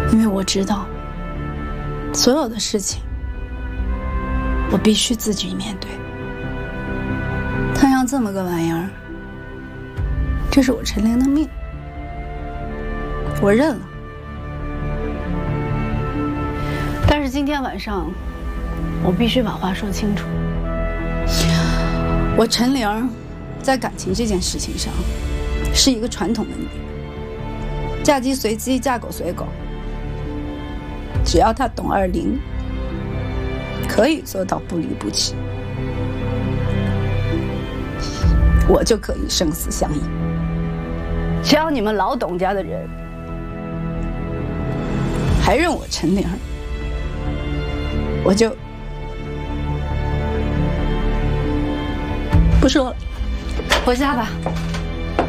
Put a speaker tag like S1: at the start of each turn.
S1: 因为我知道，所有的事情我必须自己面对。摊上这么个玩意儿，这是我陈玲的命，我认了。但是今天晚上，我必须把话说清楚。我陈玲在感情这件事情上，是一个传统的女人，嫁鸡随鸡，嫁狗随狗。只要她懂20，可以做到不离不弃，我就可以生死相依。只要你们老董家的人还认我陈玲，我就不说了，回家吧。